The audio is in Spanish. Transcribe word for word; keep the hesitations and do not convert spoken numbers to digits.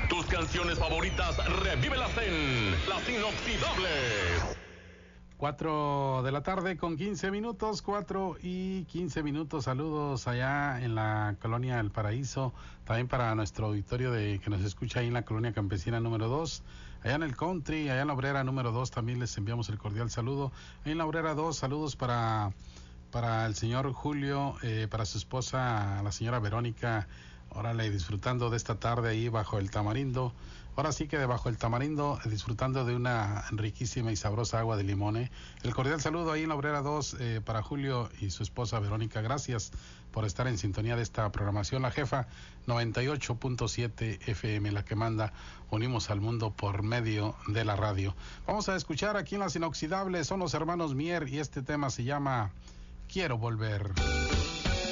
Tus canciones favoritas, revívelas en Las Inoxidables. Cuatro de la tarde con quince minutos, cuatro y quince minutos. Saludos allá en la colonia El Paraíso, también para nuestro auditorio de que nos escucha ahí en la colonia campesina número dos, allá en el country, allá en la obrera número dos, también les enviamos el cordial saludo. Ahí en la obrera dos, saludos para, para el señor Julio, eh, para su esposa, la señora Verónica. Órale, disfrutando de esta tarde ahí bajo el tamarindo. Ahora sí que debajo del tamarindo, disfrutando de una riquísima y sabrosa agua de limón. ¿eh? El cordial saludo ahí en la obrera dos eh, para Julio y su esposa Verónica. Gracias por estar en sintonía de esta programación. La jefa noventa y ocho punto siete F M, la que manda. Unimos al mundo por medio de la radio. Vamos a escuchar aquí en Las Inoxidables. Son los hermanos Mier y este tema se llama Quiero Volver.